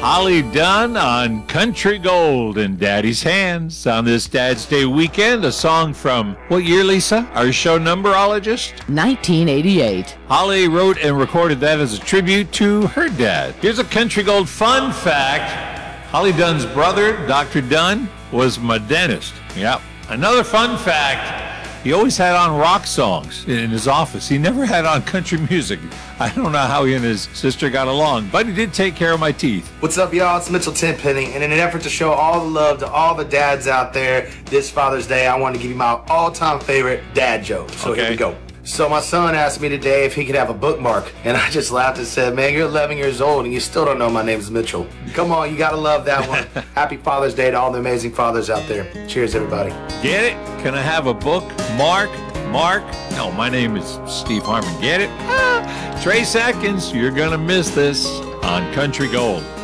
Holly Dunn on Country Gold in Daddy's Hands on this Dad's Day weekend. A song from what year, Lisa? Our show numberologist? 1988. Holly wrote and recorded that as a tribute to her dad. Here's a Country Gold fun fact. Holly Dunn's brother, Dr. Dunn, was my dentist. Yep. Another fun fact. He always had on rock songs in his office. He never had on country music. I don't know how he and his sister got along, but he did take care of my teeth. What's up, y'all? It's Mitchell Tenpenny. And in an effort to show all the love to all the dads out there this Father's Day, I want to give you my all-time favorite dad joke. So Here we go. So my son asked me today if he could have a bookmark, and I just laughed and said, man, you're 11 years old and you still don't know my name is Mitchell. Come on, you gotta love that one. Happy Father's Day to all the amazing fathers out there. Cheers, everybody. Get it? Can I have a book? Mark? No, my name is Steve Harmon. Get it? Trey Atkins, you're gonna miss this on Country Gold.